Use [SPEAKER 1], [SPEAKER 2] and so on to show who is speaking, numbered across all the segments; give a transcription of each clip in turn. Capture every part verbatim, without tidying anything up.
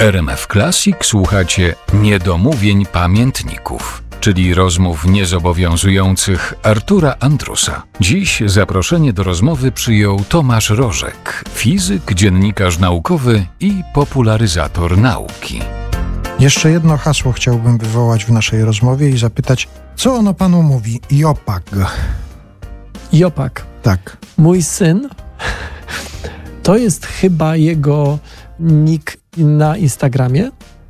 [SPEAKER 1] R M F Classic słuchacie Niedomówień Pamiętników, czyli rozmów niezobowiązujących Artura Andrusa. Dziś zaproszenie do rozmowy przyjął Tomasz Rożek, fizyk, dziennikarz naukowy i popularyzator nauki.
[SPEAKER 2] Jeszcze jedno hasło chciałbym wywołać w naszej rozmowie i zapytać, co ono panu mówi? Jopag.
[SPEAKER 3] Jopag.
[SPEAKER 2] Tak.
[SPEAKER 3] Mój syn, to jest chyba jego nick na Instagramie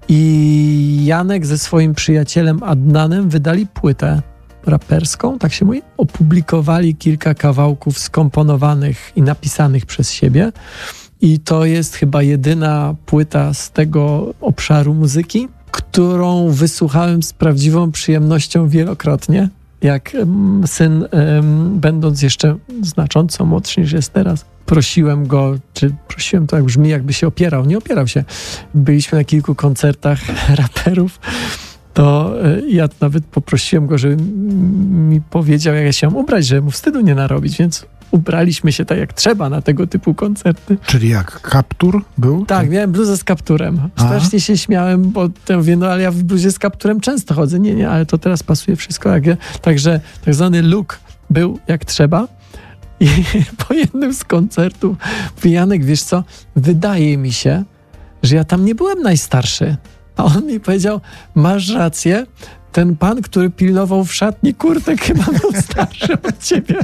[SPEAKER 3] i Janek ze swoim przyjacielem Adnanem wydali płytę raperską, tak się mówi. Opublikowali kilka kawałków skomponowanych i napisanych przez siebie i to jest chyba jedyna płyta z tego obszaru muzyki, którą wysłuchałem z prawdziwą przyjemnością wielokrotnie. Jak um, syn, um, będąc jeszcze znacząco młodszy niż jest teraz, prosiłem go, czy prosiłem, to jak brzmi, jakby się opierał. Nie opierał się. Byliśmy na kilku koncertach raperów, to y, ja nawet poprosiłem go, żeby mi powiedział, jak ja się mam ubrać, żeby mu wstydu nie narobić, więc ubraliśmy się tak jak trzeba na tego typu koncerty.
[SPEAKER 2] Czyli jak? Kaptur był?
[SPEAKER 3] Tak, miałem bluzę z kapturem. Strasznie się śmiałem, bo to mówię, no ale ja w bluzie z kapturem często chodzę. Nie, nie, ale to teraz pasuje wszystko. Jak ja. Także tak zwany look był jak trzeba. I po jednym z koncertów mówi, Janek, wiesz co, wydaje mi się, że ja tam nie byłem najstarszy. A on mi powiedział, masz rację, ten pan, który pilnował w szatni kurtek, chyba był starszy od ciebie.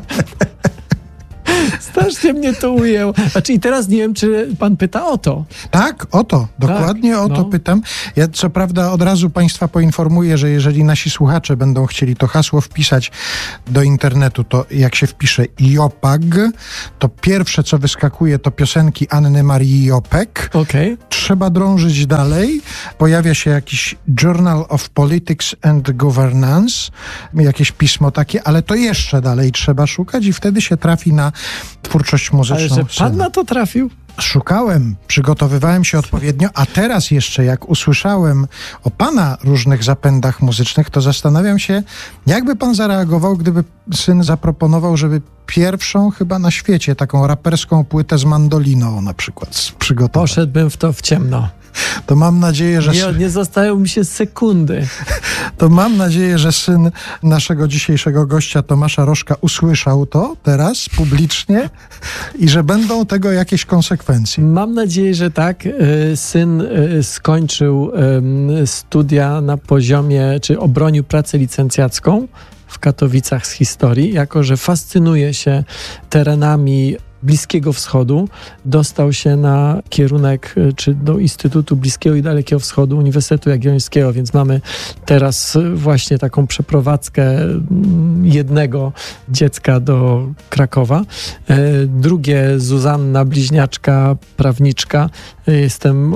[SPEAKER 3] Strasznie mnie to ujęło. Znaczy i teraz nie wiem, czy pan pyta o to.
[SPEAKER 2] Tak, o to. Dokładnie tak, o to
[SPEAKER 3] no.
[SPEAKER 2] pytam. Ja co prawda od razu państwa poinformuję, że jeżeli nasi słuchacze będą chcieli to hasło wpisać do internetu, to jak się wpisze Jopag, to pierwsze co wyskakuje to piosenki Anny Marii Jopek.
[SPEAKER 3] Okay.
[SPEAKER 2] Trzeba drążyć dalej. Pojawia się jakiś Journal of Politics and Governance, jakieś pismo takie, ale to jeszcze dalej trzeba szukać i wtedy się trafi na twórczość muzyczną.
[SPEAKER 3] Ale że pan
[SPEAKER 2] syna.
[SPEAKER 3] na to trafił?
[SPEAKER 2] Szukałem, przygotowywałem się odpowiednio, a teraz jeszcze jak usłyszałem o pana różnych zapędach muzycznych, to zastanawiam się, jakby pan zareagował, gdyby syn zaproponował, żeby pierwszą chyba na świecie taką raperską płytę z mandoliną na przykład przygotować.
[SPEAKER 3] Poszedłbym w to w ciemno.
[SPEAKER 2] To mam nadzieję, że...
[SPEAKER 3] Nie, nie zostają mi się sekundy.
[SPEAKER 2] To mam nadzieję, że syn naszego dzisiejszego gościa Tomasza Rożka usłyszał to teraz publicznie i że będą tego jakieś konsekwencje.
[SPEAKER 3] Mam nadzieję, że tak. Syn skończył studia na poziomie, czy obronił pracę licencjacką w Katowicach z historii, jako że fascynuje się terenami Bliskiego Wschodu, dostał się na kierunek, czy do Instytutu Bliskiego i Dalekiego Wschodu Uniwersytetu Jagiellońskiego, więc mamy teraz właśnie taką przeprowadzkę jednego dziecka do Krakowa. Drugie, Zuzanna, bliźniaczka, prawniczka. Jestem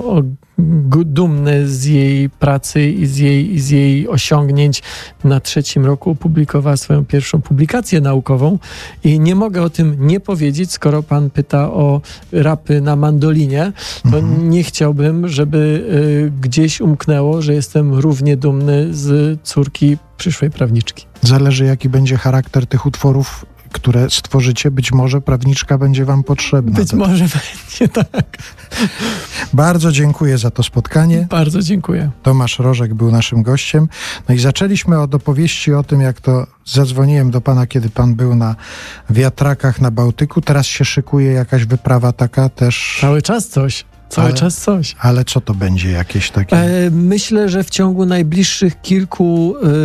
[SPEAKER 3] dumny z jej pracy i z jej, i z jej osiągnięć. Na trzecim roku opublikowała swoją pierwszą publikację naukową i nie mogę o tym nie powiedzieć, skoro pan pyta o rapy na mandolinie, to mhm. nie chciałbym, żeby y, gdzieś umknęło, że jestem równie dumny z córki przyszłej prawniczki.
[SPEAKER 2] Zależy, jaki będzie charakter tych utworów, które stworzycie. Być może prawniczka będzie wam potrzebna.
[SPEAKER 3] Być może będzie, tak.
[SPEAKER 2] Bardzo dziękuję za to spotkanie.
[SPEAKER 3] Bardzo dziękuję.
[SPEAKER 2] Tomasz Rożek był naszym gościem. No i zaczęliśmy od opowieści o tym, jak to zadzwoniłem do pana, kiedy pan był na wiatrakach na Bałtyku. Teraz się szykuje jakaś wyprawa taka też...
[SPEAKER 3] Cały czas coś. Cały
[SPEAKER 2] ale,
[SPEAKER 3] czas coś.
[SPEAKER 2] Ale co to będzie jakieś takie?
[SPEAKER 3] E, myślę, że w ciągu najbliższych kilku yy,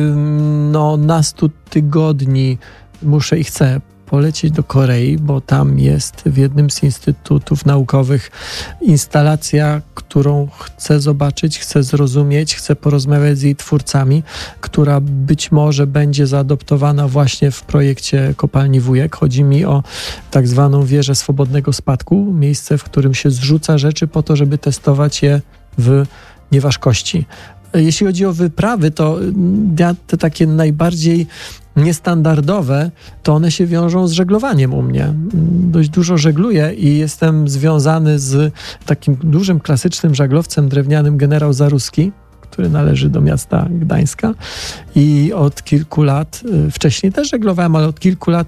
[SPEAKER 3] no, nastu tygodni muszę i chcę polecieć do Korei, bo tam jest w jednym z instytutów naukowych instalacja, którą chcę zobaczyć, chcę zrozumieć, chcę porozmawiać z jej twórcami, która być może będzie zaadoptowana właśnie w projekcie Kopalni Wujek. Chodzi mi o tak zwaną wieżę swobodnego spadku, miejsce, w którym się zrzuca rzeczy po to, żeby testować je w nieważkości. Jeśli chodzi o wyprawy, to ja te takie najbardziej niestandardowe, to one się wiążą z żeglowaniem u mnie. Dość dużo żegluję i jestem związany z takim dużym, klasycznym żaglowcem drewnianym Generał Zaruski, który należy do miasta Gdańska i od kilku lat, wcześniej też żeglowałem, ale od kilku lat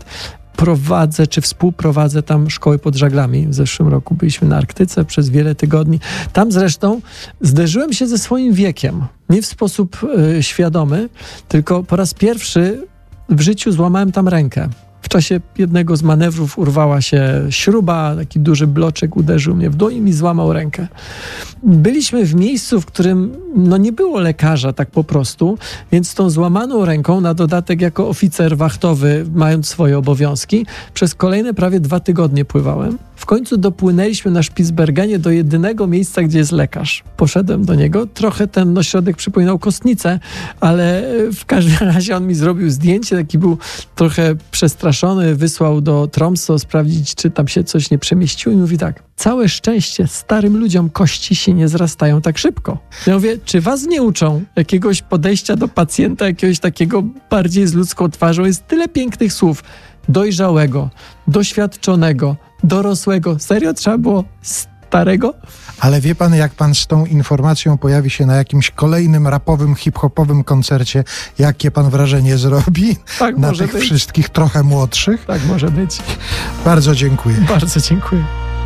[SPEAKER 3] prowadzę, czy współprowadzę tam szkoły pod żaglami. W zeszłym roku byliśmy na Arktyce przez wiele tygodni. Tam zresztą zderzyłem się ze swoim wiekiem. Nie w sposób y, świadomy, tylko po raz pierwszy w życiu złamałem tam rękę. W czasie jednego z manewrów urwała się śruba, taki duży bloczek uderzył mnie w dłoń i mi złamał rękę. Byliśmy w miejscu, w którym no, nie było lekarza tak po prostu, więc tą złamaną ręką, na dodatek jako oficer wachtowy, mając swoje obowiązki, przez kolejne prawie dwa tygodnie pływałem. W końcu dopłynęliśmy na Spitsbergenie do jedynego miejsca, gdzie jest lekarz. Poszedłem do niego, trochę ten ośrodek przypominał kostnicę, ale w każdym razie on mi zrobił zdjęcie, taki był trochę przestraszony, wysłał do Tromsø sprawdzić, czy tam się coś nie przemieściło i mówi tak: całe szczęście, starym ludziom kości się nie zrastają tak szybko. Ja mówię, czy was nie uczą jakiegoś podejścia do pacjenta, jakiegoś takiego bardziej z ludzką twarzą? Jest tyle pięknych słów. Dojrzałego, doświadczonego, dorosłego. Serio? Trzeba było starego?
[SPEAKER 2] Ale wie pan, jak pan z tą informacją pojawi się na jakimś kolejnym rapowym, hip-hopowym koncercie, jakie pan wrażenie zrobi
[SPEAKER 3] Tak
[SPEAKER 2] na
[SPEAKER 3] może
[SPEAKER 2] tych
[SPEAKER 3] być.
[SPEAKER 2] wszystkich trochę młodszych?
[SPEAKER 3] Tak może być.
[SPEAKER 2] Bardzo dziękuję.
[SPEAKER 3] Bardzo dziękuję.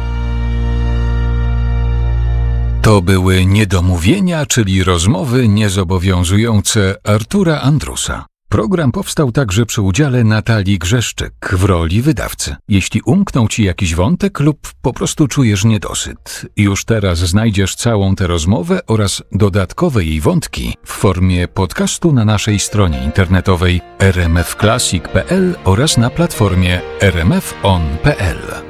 [SPEAKER 1] To były niedomówienia, czyli rozmowy niezobowiązujące Artura Andrusa. Program powstał także przy udziale Natalii Grzeszczyk w roli wydawcy. Jeśli umknął ci jakiś wątek lub po prostu czujesz niedosyt, już teraz znajdziesz całą tę rozmowę oraz dodatkowe jej wątki w formie podcastu na naszej stronie internetowej r m f classic kropka p l oraz na platformie r m f on kropka p l.